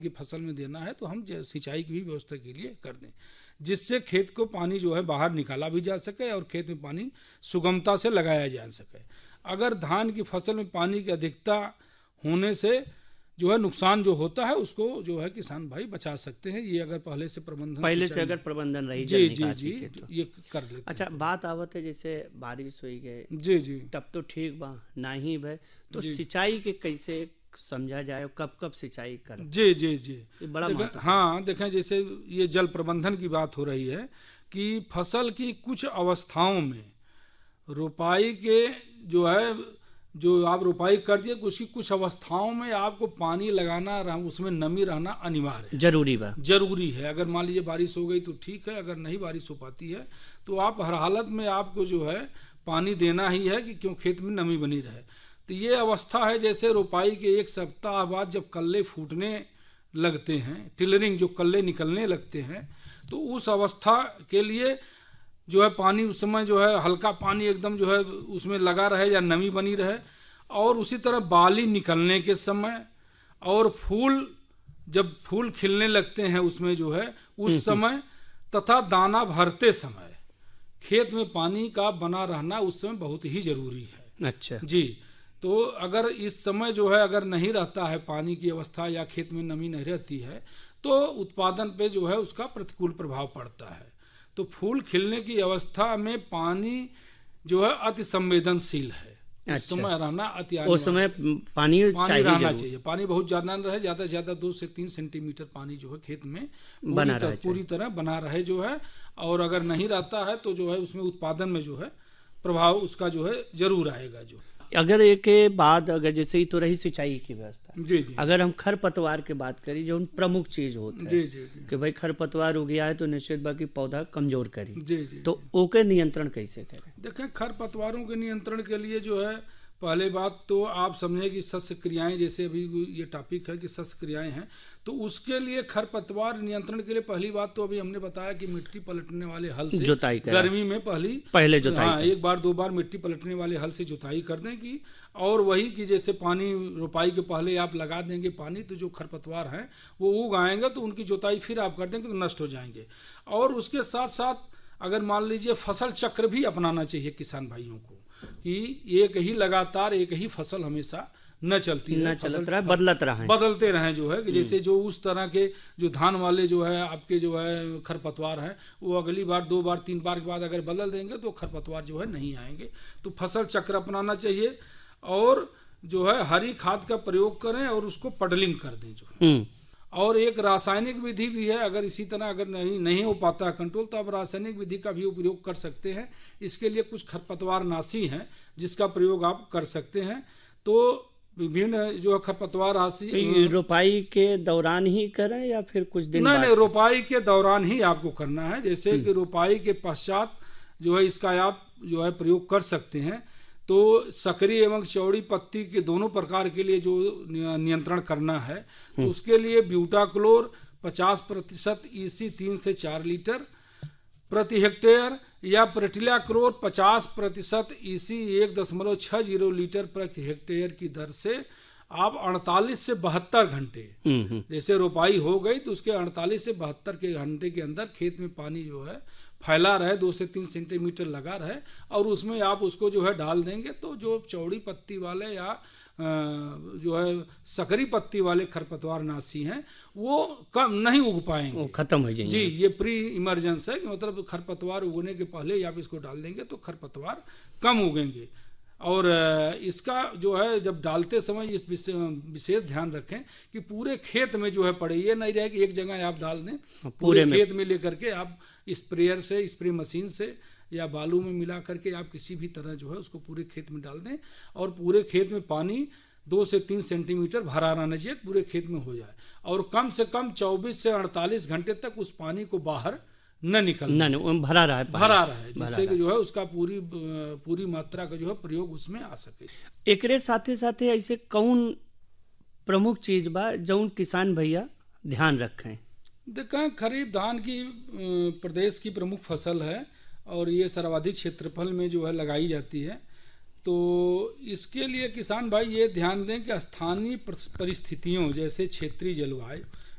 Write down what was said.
की फसल में देना है तो हम सिंचाई की भी व्यवस्था के लिए कर दें, जिससे खेत को पानी जो है बाहर निकाला भी जा सके और खेत में पानी सुगमता से लगाया जा सके। अगर धान की फसल में पानी की अधिकता होने से जो है नुकसान जो होता है उसको जो है किसान भाई बचा सकते हैं, ये अगर पहले से अगर प्रबंधन रही जी जल जी निकासी जी के तो। ये कर लेते अच्छा, हैं। बात आवत है जैसे बारिश हुई गए जी जी तब तो ठीक बा, नहीं भाई तो जी सिंचाई के कैसे समझा जाए, कब कब सिंचाई कर, जी जी जी ये बड़ा देखें, महत्वपूर्ण। हाँ देखें, जैसे ये जल प्रबंधन की बात हो रही है कि फसल की कुछ अवस्थाओं में रोपाई के जो है, जो आप रोपाई कर दिए उसकी कुछ अवस्थाओं में आपको पानी लगाना उसमें नमी रहना अनिवार्य है, जरूरी है। अगर मान लीजिए बारिश हो गई तो ठीक है, अगर नहीं बारिश हो पाती है तो आप हर हालत में आपको जो है पानी देना ही है कि क्यों खेत में नमी बनी रहे। तो ये अवस्था है जैसे रोपाई के 1 सप्ताह बाद जब कल्ले फूटने लगते हैं, टिलरिंग जो कल्ले निकलने लगते हैं, तो उस अवस्था के लिए जो है पानी उस समय जो है हल्का पानी एकदम जो है उसमें लगा रहे या नमी बनी रहे। और उसी तरह बाली निकलने के समय और फूल जब फूल खिलने लगते हैं उसमें जो है उस समय तथा दाना भरते समय खेत में पानी का बना रहना उस समय बहुत ही जरूरी है। अच्छा जी, तो अगर इस समय जो है अगर नहीं रहता है पानी की अवस्था या खेत में नमी नहीं रहती है तो उत्पादन पे जो है उसका प्रतिकूल प्रभाव पड़ता है। तो फूल खिलने की अवस्था में पानी जो है अति संवेदनशील है। अच्छा। उस समय रहना अति उस समय पानी रहना चाहिए। पानी बहुत ज्यादा न रहे, ज्यादा से ज्यादा 2 से 3 सेंटीमीटर पानी जो है खेत में पूरी तरह बना रहे जो है। और अगर नहीं रहता है तो जो है उसमें उत्पादन में जो है प्रभाव उसका जो है जरूर आएगा। जो अगर एक बाद अगर जैसे ही तो रही सिंचाई की व्यवस्था, जी जी, अगर हम खरपतवार की बात करें जो प्रमुख चीज होता है जी जी जी, कि भाई खरपतवार हो गया है तो निश्चित बाकी पौधा कमजोर करी, जी जी, तो ओके नियंत्रण कैसे करें? देखें, खरपतवारों के नियंत्रण के लिए जो है पहले बात तो आप समझें कि शस्य क्रियाएं, जैसे अभी ये टॉपिक है कि शस्य क्रियाएं हैं, तो उसके लिए खरपतवार नियंत्रण के लिए पहली बात तो अभी हमने बताया कि मिट्टी पलटने वाले हल से जुताई करें, गर्मी में पहले जुताई हाँ 1 बार 2 बार मिट्टी पलटने वाले हल से जुताई कर दें कि, और वही कि जैसे पानी रोपाई के पहले आप लगा देंगे पानी तो जो खरपतवार हैं वो उग आएंगे तो उनकी जुताई फिर आप कर देंगे तो नष्ट हो जाएंगे। और उसके साथ साथ अगर मान लीजिए फसल चक्र भी अपनाना चाहिए किसान भाइयों को कि एक ही लगातार एक ही फसल हमेशा न चलती है, बदलते रहें जो है कि जैसे जो उस तरह के जो धान वाले जो है आपके जो है खरपतवार है वो अगली बार 2 बार 3 बार के बाद अगर बदल देंगे तो खरपतवार जो है नहीं आएंगे। तो फसल चक्र अपनाना चाहिए और जो है हरी खाद का प्रयोग करें और उसको पडलिंग कर दें जो। और एक रासायनिक विधि भी है, अगर इसी तरह अगर नहीं हो पाता है कंट्रोल तो आप रासायनिक विधि का भी उपयोग कर सकते हैं। इसके लिए कुछ खरपतवार नाशी हैं जिसका प्रयोग आप कर सकते हैं। तो विभिन्न जो खरपतवार नाशी रोपाई के दौरान ही करें या फिर कुछ दिन बाद? नहीं, रोपाई के दौरान ही आपको करना है। जैसे कि रोपाई के पश्चात जो है इसका आप जो है प्रयोग कर सकते हैं। तो सक्रिय एवं चौड़ी पत्ती के दोनों प्रकार के लिए जो नियंत्रण करना है तो उसके लिए ब्यूटाक्लोर 50% EC 3 से 4 लीटर प्रति हेक्टेयर या प्रेटिलाक्लोर 50% EC 1.60 लीटर प्रति हेक्टेयर की दर से आप 48 से 72 घंटे, जैसे रोपाई हो गई तो उसके 48 से 72 के घंटे के अंदर खेत में पानी जो है फैला रहे, 2 से 3 सेंटीमीटर लगा रहे और उसमें आप उसको जो है डाल देंगे तो जो चौड़ी पत्ती वाले या जो है सकरी पत्ती वाले खरपतवार नाशी हैं वो कम नहीं उग पाएंगे, वो खत्म हो जाएंगे। जी, ये प्री इमरजेंस है कि मतलब खरपतवार उगने के पहले ही आप इसको डाल देंगे तो खरपतवार कम उगेंगे। और इसका जो है जब डालते समय इस विशेष ध्यान रखें कि पूरे खेत में जो है पड़े, ये नहीं रहे कि एक जगह आप डाल दें, पूरे खेत में लेकर के आप स्प्रेयर से, स्प्रे मशीन से या बालू में मिला करके आप किसी भी तरह जो है उसको पूरे खेत में डाल दें और पूरे खेत में पानी 2 से 3 सेंटीमीटर भरा रहना चाहिए, पूरे खेत में हो जाए और कम से कम 24 से 48 घंटे तक उस पानी को बाहर न निकलना, भरा रहा है जिससे कि जो है उसका पूरी मात्रा का जो है प्रयोग उसमें आ सके। एकरे साथे साथे ऐसे कौन प्रमुख चीज बा जौन किसान भैया ध्यान रखें? देखें, खरीफ धान की प्रदेश की प्रमुख फसल है और ये सर्वाधिक क्षेत्रफल में जो है लगाई जाती है। तो इसके लिए किसान भाई ये ध्यान दें कि स्थानीय परिस्थितियों जैसे क्षेत्रीय जलवायु